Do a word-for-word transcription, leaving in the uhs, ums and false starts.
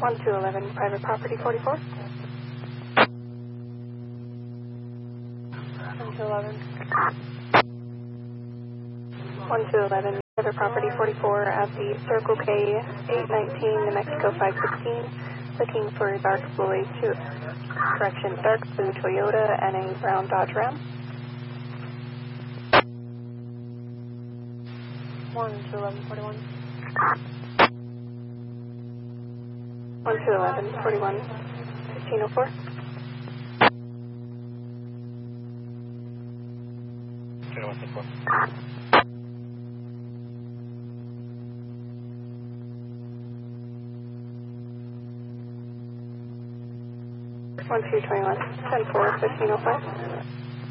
one two eleven, private property forty-four. one two eleven. one two eleven, private property forty-four at the Circle K eight nineteen, New Mexico five sixteen. Looking for a dark blue A two, correction, dark blue Toyota and a brown Dodge Ram. one two eleven forty-one. one two eleven forty-one, fifteen oh four. one two four. one two twenty-one, ten four, fifteen oh five.